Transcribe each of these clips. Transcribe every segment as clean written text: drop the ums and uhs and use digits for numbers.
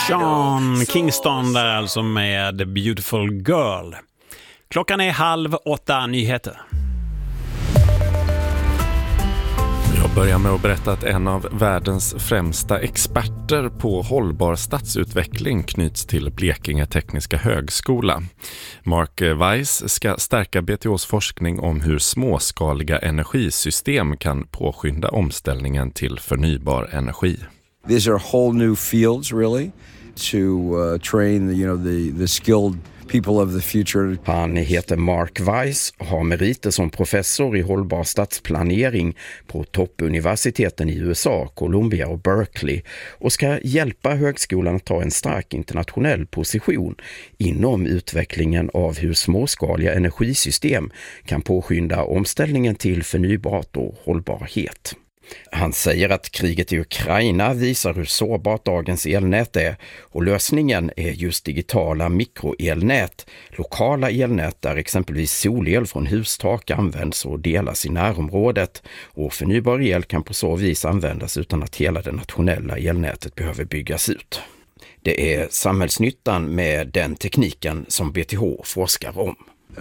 Sean Kingston där alltså med Beautiful Girl. Klockan är 7:30, nyheter. Jag börjar med att berätta att en av världens främsta experter på hållbar stadsutveckling knyts till Blekinge Tekniska Högskola. Mark Weiss ska stärka BTHs forskning om hur småskaliga energisystem kan påskynda omställningen till förnybar energi. These are whole new fields really to train the skilled people of the future. Han heter Mark Weiss, har meriter som professor i hållbar stadsplanering på toppuniversiteten i USA, Columbia och Berkeley, och ska hjälpa högskolan att ta en stark internationell position inom utvecklingen av hur småskaliga energisystem kan påskynda omställningen till förnybart och hållbarhet. Han säger att kriget i Ukraina visar hur sårbart dagens elnät är, och lösningen är just digitala mikroelnät, lokala elnät där exempelvis solel från hustak används och delas i närområdet, och förnybar el kan på så vis användas utan att hela det nationella elnätet behöver byggas ut. Det är samhällsnyttan med den tekniken som BTH forskar om.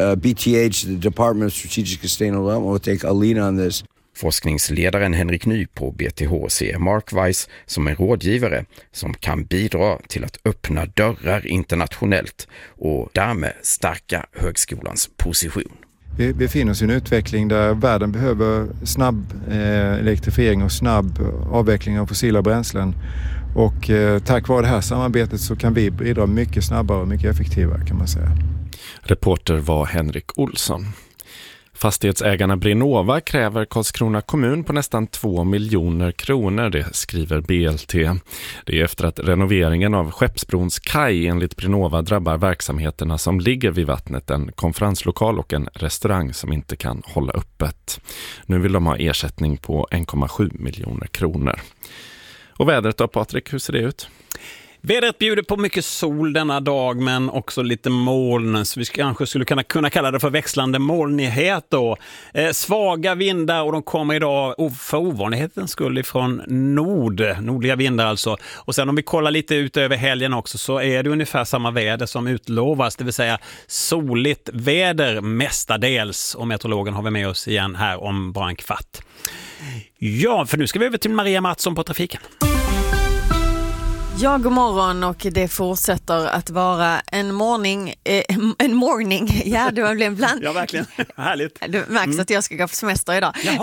BTH, the Department of Strategic Sustainable Development, will take a lead on this. Forskningsledaren Henrik Ny på BTH ser Mark Weiss som en rådgivare som kan bidra till att öppna dörrar internationellt och därmed stärka högskolans position. Vi befinner oss i en utveckling där världen behöver snabb elektrifiering och snabb avveckling av fossila bränslen. Och tack vare det här samarbetet så kan vi bidra mycket snabbare och mycket effektivare, kan man säga. Reporter var Henrik Olsson. Fastighetsägarna Brinova kräver Karlskrona kommun på nästan 2 miljoner kronor, det skriver BLT. Det är efter att renoveringen av Skeppsbrons kaj enligt Brinova drabbar verksamheterna som ligger vid vattnet, en konferenslokal och en restaurang som inte kan hålla öppet. Nu vill de ha ersättning på 1,7 miljoner kronor. Och vädret då, Patrik, hur ser det ut? Vädret bjuder på mycket sol denna dag, men också lite moln, så vi kanske skulle kunna kalla det för växlande molnighet då. Svaga vindar, och de kommer idag för ovanlighetens skull ifrån nordliga vindar alltså. Och sen om vi kollar lite ut över helgen också, så är det ungefär samma väder som utlovas, det vill säga soligt väder mestadels, och meteorologen har vi med oss igen här om bara en kvart. Ja, för nu ska vi över till Maria Mattsson på trafiken. Ja, god morgon, och det fortsätter att vara en morning. Ja, det var en bland. Ja, verkligen. Härligt. Du märks att jag ska gå på semester idag.